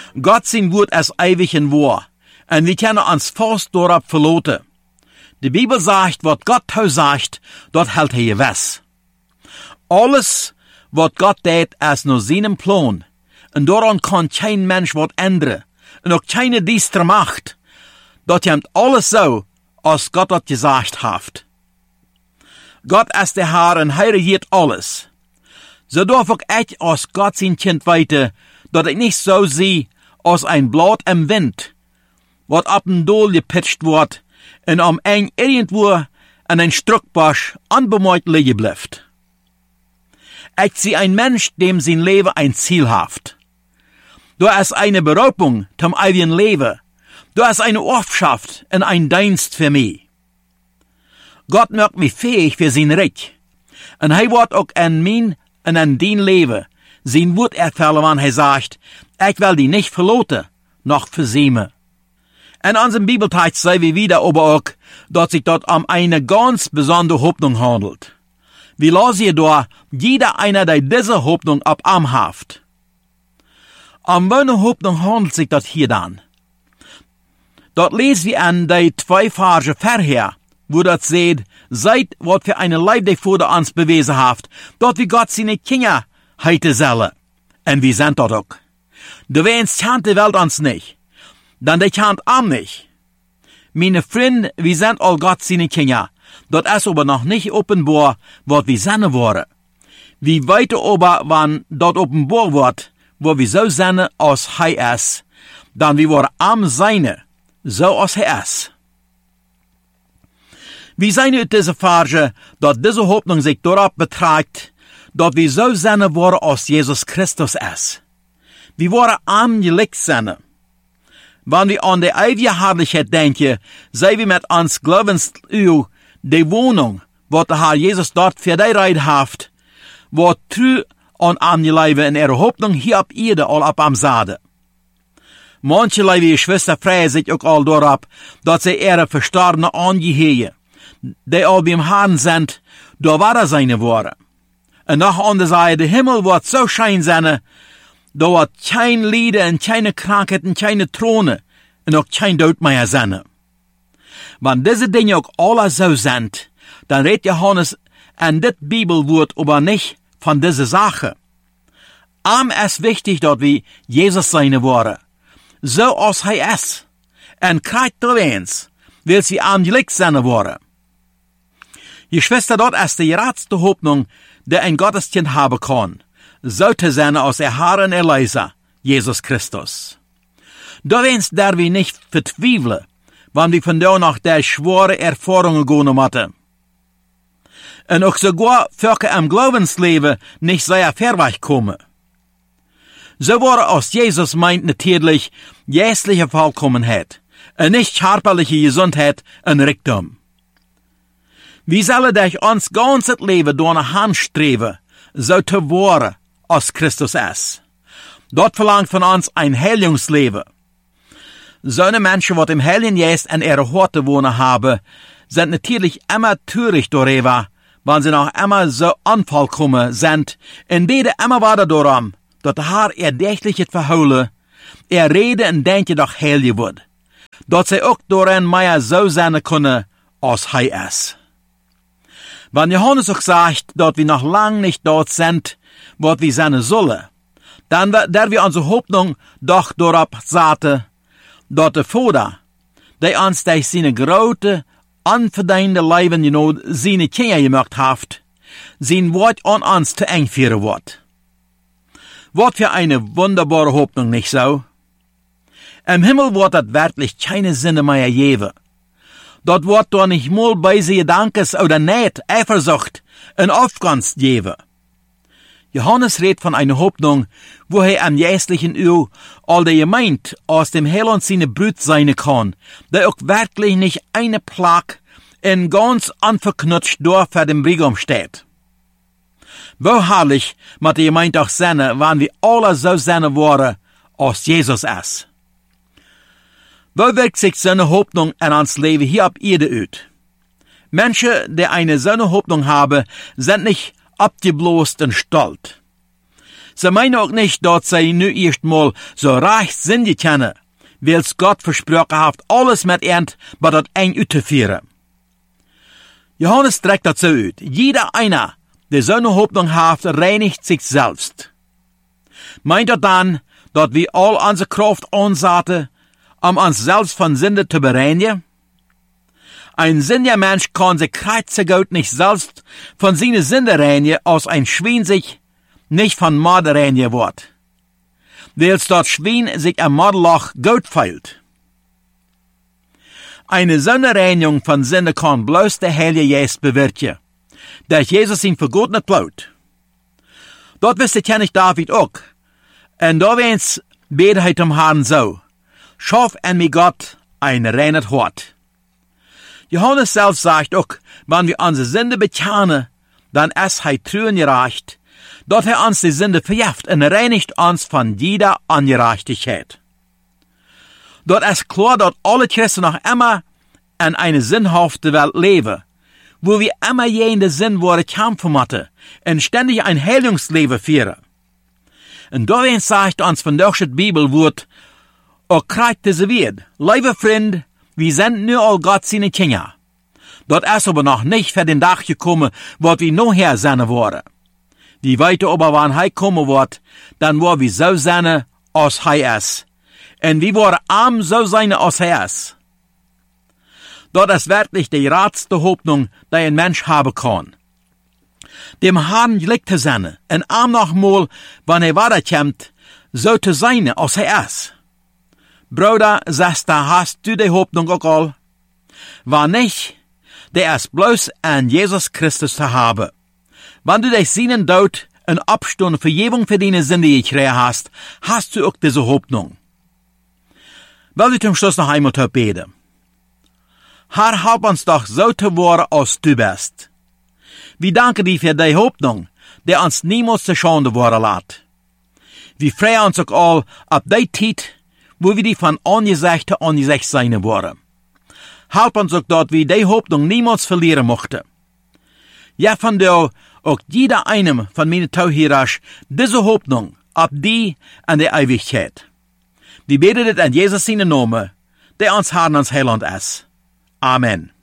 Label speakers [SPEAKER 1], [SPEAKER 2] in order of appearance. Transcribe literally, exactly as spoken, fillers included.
[SPEAKER 1] Gott sein Wort ist ewig und wahr. Und wir können uns fast darauf verlassen. Die Bibel sagt, was Gott sagt, dort hält er gewiss. Alles, was Gott tät, ist nur seinem Plan. Und daran kann kein Mensch was ändern. Und auch keine düstere Macht. Dort kommt alles so, als Gott das gesagt hat. Gott ist der Herr und er regiert alles. So darf auch ich als Gott sein Kind weiter, dass ich nicht so sehe, als ein Blatt im Wind, was ab dem Dol gepitcht wird, und am eng irgendwo an ein Struckbusch unbemerkt liegen bleibt. Ich sehe ein Mensch, dem sein Leben ein Ziel hat. Da ist eine Berufung zum ewigen Leben. Da ist eine Ortschaft und ein Dienst für mich. Gott macht mich fähig für sein Reich. Und er wird auch an mein und an dein Leben sein Wort erfüllen, wenn er sagt, ich will die nicht verloten, noch versäumen. In unserem Bibeltext sehen wir wieder aber auch, dass sich dort um eine ganz besondere Hoffnung handelt. Wir lassen da jeder einer, der diese Hoffnung ab am haft. Um welche Hoffnung handelt sich das hier dann? Dort lesen wir an die zwei Verse vorher, wo das seht, seid, was für eine Leib die vor uns bewiesen haft, dort wie Gott seine Kinder heite selle. Und wir sind dort auch. Du weinst kennt die Welt uns nicht, dann die kennt am nicht. Meine Freunde, wir sind all Gott seine Kinder, dort ist aber noch nicht offenbar, was wir sind worden. Wie weiter aber, wann dort offenbar wird, wo wir so sind, als er ist, dann wir worden am seine, so als er ist. Wir sehen uit diese Verse, dass diese Hoffnung sich darauf beträgt, dass wir so sind worden, als Jesus Christus ist. Wir waren angelegt sein. Wenn wir an die ewige Herrlichkeit denken, sehen wir mit uns Glaubensöl die Wohnung, was der Herr Jesus dort für die Reid hat, was true an angelegt in ihrer Hoffnung hier ab Erde all ab am Sade. Manche liebe Geschwister freuen sich auch all darauf, dass sie ihre Verstorbenen angehören, die all beim Herrn sind, da war er seine Worte. Und nach andere Seite, der Himmel wird so schein sein, da wird kein Lieder und keine Krankheiten, keine Throne und auch kein Tod mehr sein. Wenn diese Dinge auch alle so sind, dann redet Johannes an das Bibelwort aber nicht von dieser Sache. Am ist wichtig, dass wir Jesus seine Worte, so als er ist, und kriegt du eins, will sie angelegt seine Worte. Die Schwester, dort ist die geradste Hoffnung, der ein Gotteskind haben kann, sollte sein als der Herr und Erlöser, Jesus Christus. Da wenn's der wir nicht verzweifeln, wann wir von da nach der schwere Erfahrungen gehen hatten. Und auch sogar für im Glaubensleben nicht sehr verweicht kommen. So war aus Jesus meint natürlich jährliche Vollkommenheit, und nicht körperliche Gesundheit und Reichtum. Wir sollen durch uns ganzes Leben durch eine Hand streben, so zu werden, als Christus ist. Dort verlangt von uns ein Heilungsleben. So eine Menschen, die im Heiligen Geist an ihre Horte wohnen haben, sind natürlich immer töricht darüber, wenn sie noch immer so unvollkommen sind, und beten immer weiter darum, dass der Herr ihr dächtliches verholen, er rede und denke doch heilig wird, dass sie auch darin mehr so sein können, als er ist. Wenn Johannes auch sagt, dass wir noch lang nicht dort sind, wo wir sein sollen, dann der wir unsere Hoffnung doch darauf setzen, dass der Vater, der uns durch seine große, unverdiente Leben, you know, seine Kinder gemacht hat, sein Wort an uns zu eng führen wird. Was für eine wunderbare Hoffnung, nicht so? Im Himmel wird das wirklich keine Sinne mehr geben. Dort wird doch nicht mal bei sie Gedankes oder Neid, Eifersucht und Aufgunst geben. Johannes redet von einer Hoffnung, wo er am jährlichen Öl all der Gemeinde aus dem Heil und seine Brut sein kann, der auch wirklich nicht eine Plag in ganz unverknutscht durch vor dem Brigum steht. Wo herrlich mit der Gemeinde auch sein, wenn wir alle so sein wollen, als Jesus ist. Wo wirkt sich so eine Hoffnung an uns Leben hier ab Erde aus? Menschen, die eine so eine Hoffnung haben, sind nicht abgeblost und stolz. Sie meinen auch nicht, dass sie nu erstmal so reich sind kennen, weil's Gott versprochen hat, alles mit ihnen bei dat eng uitzuführen. Johannes trägt dazu uit. Jeder einer, der so eine Hoffnung hat, reinigt sich selbst. Meint er dann, dass wir all unsere Kraft ansetzen, um uns selbst von Sünde zu bereinigen? Ein sündiger Mensch kann sich kreuzergut nicht selbst von seinen Sünde reinigen, als ein Schwein sich nicht von Mord reinigen wird. Weil das Schwein sich am Mordloch gut feilt. Eine Sündereinigung von Sünde kann bloß der Heilige Geist bewirken, der Jesus ihn vergotene Blut. Dort wusste König David auch. Und da wens bete hij zum Herrn so, schaff en mir Gott ein reines Hort. Johannes selbst sagt auch, wenn wir unsere Sünde bekennen, dann ist er treu und gerecht, dass er uns die Sünde vergibt und reinigt uns von jeder Ungerechtigkeit. Dort ist klar, dass alle Christen noch immer in eine sinnhafte Welt leben, wo wir immer jene Sinn worden kämpfen müssen und ständig ein Heilungsleben führen. Und darin sagt uns von der Bibelwort, auch kriegt diese Wert, liebe Freund, wir sind nur all Gott seine Kinder. Dort ist aber noch nicht für den Tag gekommen, wo wir nachher sein wollen. Die weiter aber, wann er kommen wird, dann wollen wir so sein, als er ist. Und wir wollen arm so sein, als er ist. Dort ist wirklich die ratste Hoffnung, die ein Mensch haben kann. Dem Herrn liegt zu sein, und arm noch mal, wenn er weiterkommt, so zu sein, als er ist. Bruder, Schwester, hast du die Hoffnung auch all? Wenn nicht, der ist bloß an Jesus Christus zu haben. Wenn du dich seinen Tod in Abstand Vergebung für deine Sünde gekriegt hast, hast du auch diese Hoffnung. Will ich zum Schluss noch einmal beten. Herr, help uns doch so zu werden, als du bist. Wir danken dir für die Hoffnung, die uns niemals zu Schande werden lässt. Wir freuen uns auch all auf die Zeit, wo wir die von Angesicht zu Angesicht sein wollen. Help uns auch dort, wir die Hoffnung niemals verlieren mochten. Ja, von dir, auch jeder einem von meinen Zuhörern, diese Hoffnung auf die an der Ewigkeit. Wir beten das an Jesus seinen Namen, der uns Herrn und Heiland ist. Amen.